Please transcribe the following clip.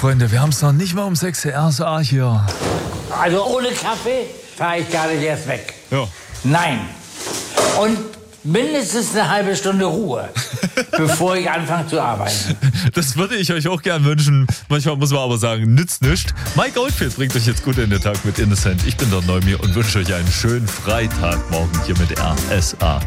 Freunde, wir haben es noch nicht mal um 6 Uhr RSA hier. Also ohne Kaffee fahre ich gar nicht erst weg. Ja. Nein. Und mindestens eine halbe Stunde Ruhe, bevor ich anfange zu arbeiten. Das würde ich euch auch gern wünschen. Manchmal muss man aber sagen, nützt nichts. Mike Oldfield bringt euch jetzt gut in den Tag mit Innocent. Ich bin der Neumir und wünsche euch einen schönen Freitagmorgen hier mit RSA.